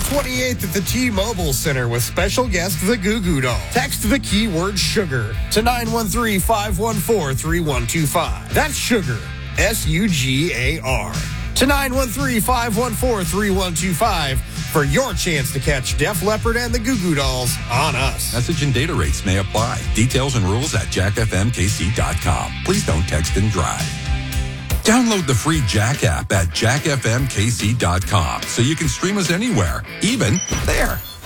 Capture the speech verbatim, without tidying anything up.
twenty-eighth at the T-Mobile Center with special guest the Goo Goo Dolls. Text the keyword sugar to nine one three, five one four, three one two five. That's sugar, S U G A R. To nine one three, five one four, three one two five for your chance to catch Def Leppard and the Goo Goo Dolls on us. Message and data rates may apply. Details and rules at jack f m k c dot com. Please don't text and drive. Download the free Jack app at jack f m k c dot com so you can stream us anywhere, even there.